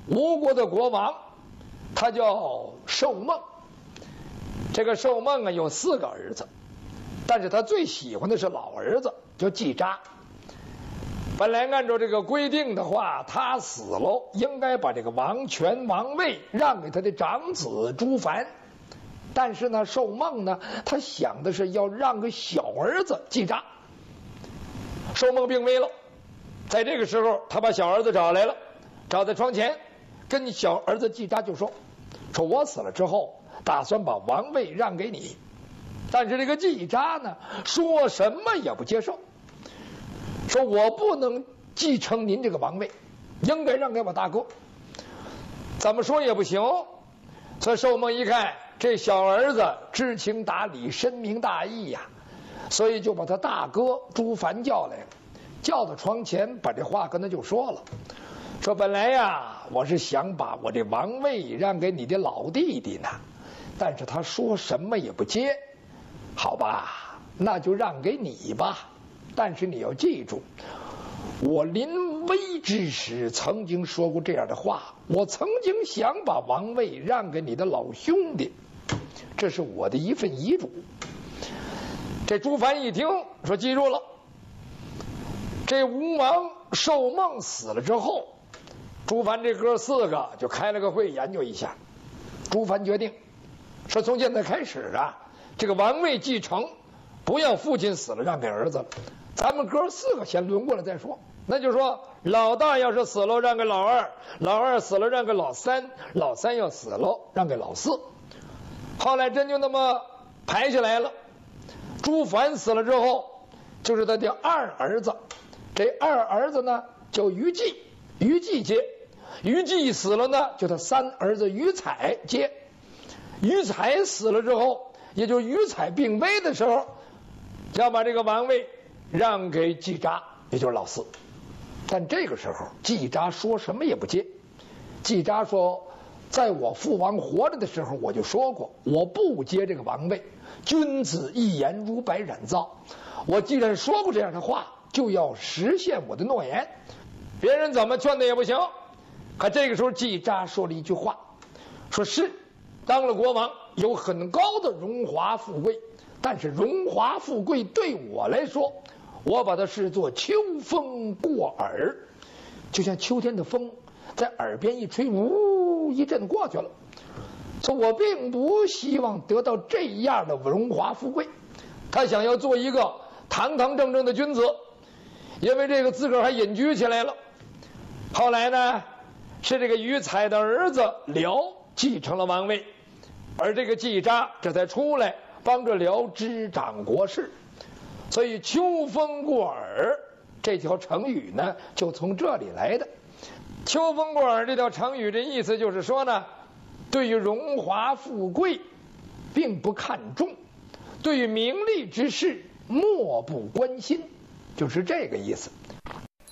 吴国的国王，他叫寿梦。这个寿梦啊有4个儿子，但是他最喜欢的是老儿子，叫季札。本来按照这个规定的话，他死了应该把这个王权王位让给他的长子朱凡，但是呢，寿梦呢，他想的是要让个小儿子季札。寿梦病危了，在这个时候，他把小儿子找来了，找在床前，跟小儿子季札就说我死了之后，打算把王位让给你。但是这个季札呢，说什么也不接受，说我不能继承您这个王位，应该让给我大哥。怎么说也不行。所以寿梦一看这小儿子知情达理，深明大义呀，所以就把他大哥朱凡叫来了，叫到床前，把这话跟他就说了，说本来呀，我是想把我这王位让给你的老弟弟呢，但是他说什么也不接。好吧，那就让给你吧，但是你要记住，我临危之时曾经说过这样的话，我曾经想把王位让给你的老兄弟，这是我的一份遗嘱。这朱凡一听说记住了。这吴王寿梦死了之后，朱凡这哥4个就开了个会研究一下。朱凡决定说，从现在开始啊，这个王位继承不要父亲死了让给儿子了，咱们哥4个先轮过来再说。那就说老大要是死了让给老2，老2死了让给老3，老3要死了让给老4。后来真就那么排下来了。朱凡死了之后，就是他的2儿子，这2儿子呢叫于祭，于祭接。于祭死了呢，就他3儿子于采接。于采死了之后，也就于采病危的时候，要把这个王位让给季札，也就是老4。但这个时候季札说什么也不接。季札说，在我父王活着的时候我就说过，我不接这个王位，君子一言如百染皂。我既然说过这样的话，就要实现我的诺言，别人怎么劝他也不行。可这个时候季札说了一句话，说是当了国王有很高的荣华富贵，但是荣华富贵对我来说，我把它视作秋风过耳，就像秋天的风在耳边一吹，呜一阵过去了。所以我并不希望得到这样的荣华富贵，他想要做一个堂堂正正的君子，因为这个自个儿还隐居起来了。后来呢，是这个于采的儿子辽继承了王位，而这个季札这才出来帮着辽执掌国事。所以秋风过耳这条成语呢，就从这里来的。秋风过耳这条成语的意思就是说呢，对于荣华富贵并不看重，对于名利之事漠不关心，就是这个意思。